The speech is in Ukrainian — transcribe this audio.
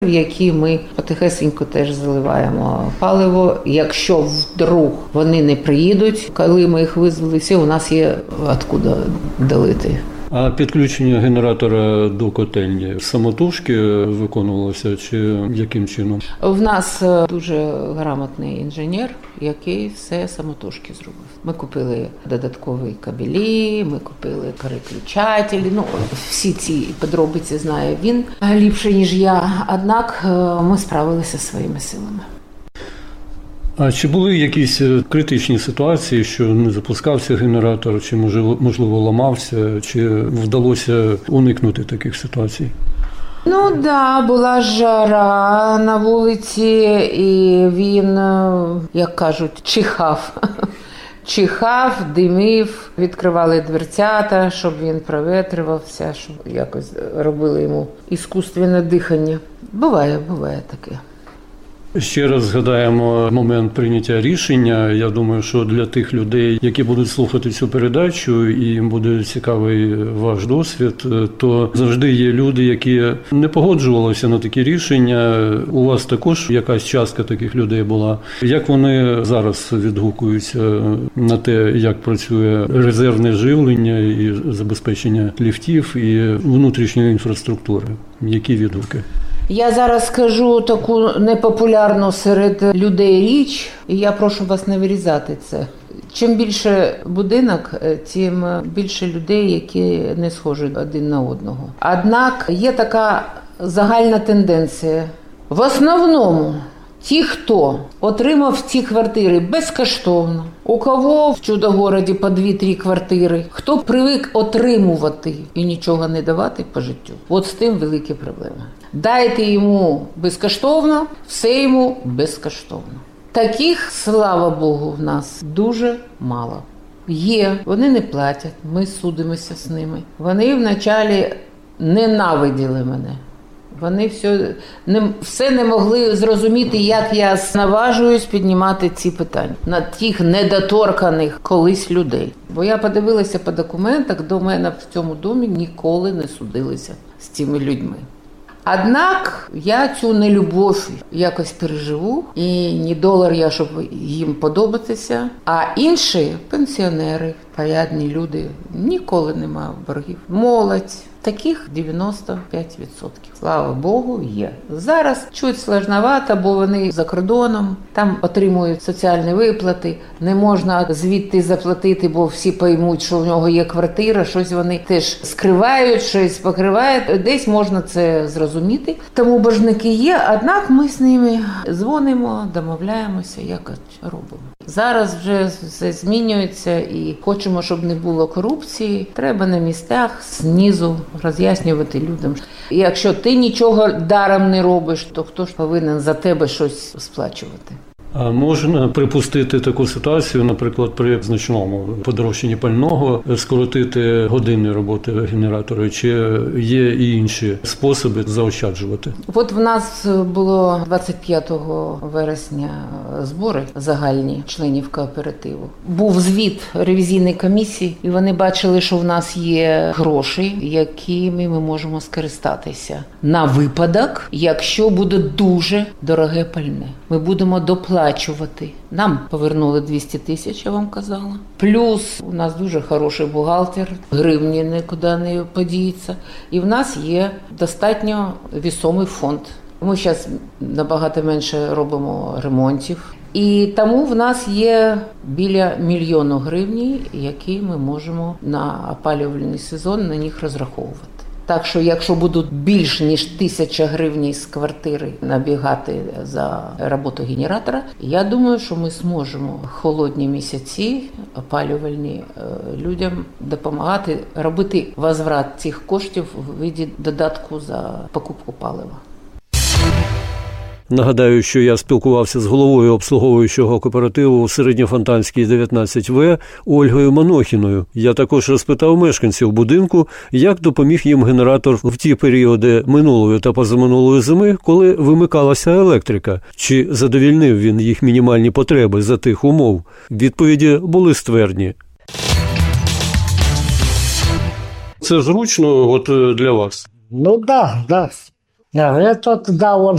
в які ми потихесенько теж заливаємо паливо. Якщо вдруг вони не приїдуть, коли ми їх визвали, все, у нас є откуда долити. А підключення генератора до котельні самотужки виконувалося чи яким чином? В нас дуже грамотний інженер, який все самотужки зробив. Ми купили додаткові кабелі, ми купили переключателі. Всі ці подробиці знає він ліпше, ніж я. Однак ми справилися своїми силами. А чи були якісь критичні ситуації, що не запускався генератор, чи можливо ламався, чи вдалося уникнути таких ситуацій? Да, була жара на вулиці, і він, як кажуть, чихав, димів, відкривали дверцята, щоб він проветрювався, щоб якось робили йому іскусственне дихання. Буває таке. Ще раз згадаємо момент прийняття рішення. Я думаю, що для тих людей, які будуть слухати цю передачу, і їм буде цікавий ваш досвід, то завжди є люди, які не погоджувалися на такі рішення. У вас також якась частка таких людей була. Як вони зараз відгукуються на те, як працює резервне живлення і забезпечення ліфтів і внутрішньої інфраструктури? Які відгуки? Я зараз скажу таку непопулярну серед людей річ, і я прошу вас не вирізати це. Чим більше будинок, тим більше людей, які не схожі один на одного. Однак є така загальна тенденція. В основному ті, хто отримав ці квартири безкоштовно, у кого в Чудо-городі по 2-3 квартири, хто привик отримувати і нічого не давати по життю, от з тим великі проблеми. Дайте йому безкоштовно, все йому безкоштовно. Таких, слава Богу, в нас дуже мало. Є, вони не платять, ми судимося з ними. Вони вначалі ненавиділи мене. Вони все не могли зрозуміти, як я наважуюсь піднімати ці питання на тих недоторканих колись людей. Бо я подивилася по документах, до мене в цьому домі ніколи не судилися з цими людьми. Однак я цю нелюбов якось переживу, і не долар я, щоб їм подобатися. А інші пенсіонери, порядні люди, ніколи немає боргів. Молодь. Таких 95%. Слава Богу, є. Зараз чуть складновато, бо вони за кордоном, там отримують соціальні виплати, не можна звідти заплатити, бо всі поймуть, що в нього є квартира, щось вони теж скривають, щось покривають. Десь можна це зрозуміти. Тому боржники є, однак ми з ними дзвонимо, домовляємося, якось робимо. Зараз вже все змінюється і хочемо, щоб не було корупції. Треба на місцях знизу роз'яснювати людям. І якщо ти нічого даром не робиш, то хто ж повинен за тебе щось сплачувати? А можна припустити таку ситуацію, наприклад, при значному подорожчанні пального, скоротити години роботи генератора, чи є і інші способи заощаджувати? От в нас було 25 вересня збори загальні членів кооперативу. Був звіт ревізійної комісії, і вони бачили, що в нас є гроші, якими ми можемо скористатися на випадок, якщо буде дуже дороге пальне. Ми будемо доплачувати. Нам повернули 200 тисяч, я вам казала. Плюс у нас дуже хороший бухгалтер, гривні нікуди не подіється. І в нас є достатньо весомий фонд. Ми зараз набагато менше робимо ремонтів. І тому в нас є біля 1 мільйона гривень, які ми можемо на опалювальний сезон на них розраховувати. Так що, якщо будуть більш ніж 1000 гривень з квартири набігати за роботу генератора, я думаю, що ми зможемо в холодні місяці опалювальні людям допомагати робити возврат цих коштів у виді додатку за покупку палива. Нагадаю, що я спілкувався з головою обслуговуючого кооперативу Середньофонтанський 19В Ольгою Манохіною. Я також розпитав мешканців будинку, як допоміг їм генератор в ті періоди минулої та позаминулої зими, коли вимикалася електрика. Чи задовільнив він їх мінімальні потреби за тих умов? Відповіді були ствердні. Це зручно для вас? Да. Я говорю, это да, он